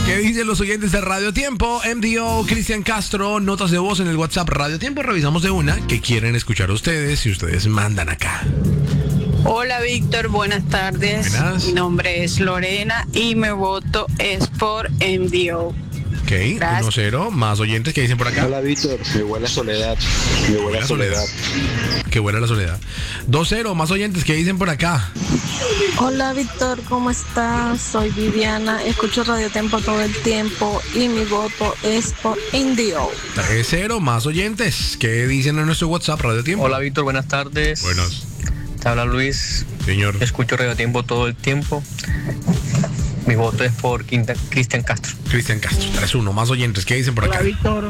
¿Qué dicen los oyentes de Radio Tiempo? MDO, Cristian Castro, notas de voz en el WhatsApp Radio Tiempo. Revisamos de una que quieren escuchar ustedes y ustedes mandan acá. Hola Víctor, buenas tardes. Buenas. Mi nombre es Lorena y mi voto es por MDO. Ok, 1-0. Más oyentes que dicen por acá. Hola Víctor, mi buena soledad. Mi buena soledad. Qué buena la soledad. 2-0. Más oyentes que dicen por acá. Hola Víctor, ¿cómo estás? Soy Viviana, escucho Radio Tiempo todo el tiempo y mi voto es por Indio. 3-0. Más oyentes que dicen en nuestro WhatsApp Radio Tiempo. Hola Víctor, buenas tardes. Buenos. Te habla Luis. Señor. Escucho Radio Tiempo todo el tiempo. Mi voto es por Cristian Castro. Cristian Castro. 3-1. Más oyentes que dicen por acá. Hola Víctor,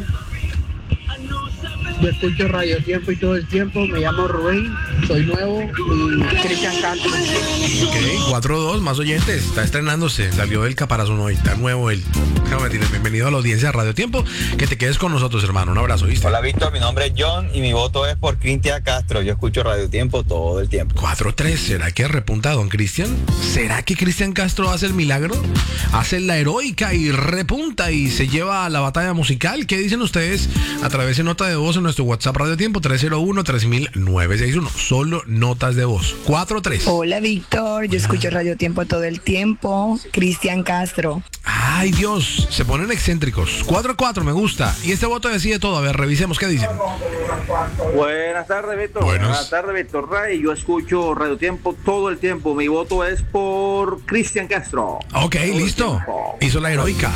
yo escucho Radio Tiempo y todo el tiempo, me llamo Rubén, soy nuevo y Cristian Castro. Ok, 4-2, más oyentes. Está estrenándose, salió del caparazón hoy, está nuevo él. Déjame decirle, bienvenido a la audiencia de Radio Tiempo. Que te quedes con nosotros, hermano. Un abrazo, ¿viste? Hola Víctor, mi nombre es John y mi voto es por Cristian Castro. Yo escucho Radio Tiempo todo el tiempo. 4-3, ¿será que repunta don Cristian? ¿Será que Cristian Castro hace el milagro? ¿Hace la heroica y repunta y se lleva a la batalla musical? ¿Qué dicen ustedes a través de nota de voz en nuestro WhatsApp Radio Tiempo 301-3961? Solo notas de voz. 4-3. Hola Víctor, yo escucho Radio Tiempo todo el tiempo. Cristian Castro. Ay Dios, se ponen excéntricos. 4-4, me gusta. Y este voto decide todo. A ver, revisemos qué dicen. Buenas tardes, Víctor. Buenas tardes, Víctor Rey. Yo escucho Radio Tiempo todo el tiempo. Mi voto es por Cristian Castro. Ok, todo listo. Hizo la heroica.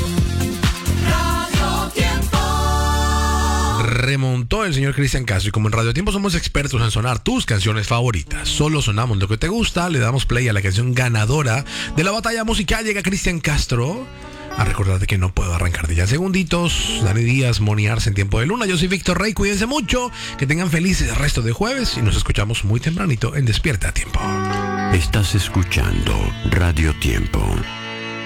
Remontó el señor Cristian Castro y como en Radio Tiempo somos expertos en sonar tus canciones favoritas, solo sonamos lo que te gusta, le damos play a la canción ganadora de la batalla musical. Llega Cristian Castro a recordarte que no puedo arrancar de ya segunditos. Dani Díaz, Moni Arce en Tiempo de Luna. Yo soy Víctor Rey, cuídense mucho, que tengan felices resto de jueves y nos escuchamos muy tempranito en Despierta a Tiempo. Estás escuchando Radio Tiempo.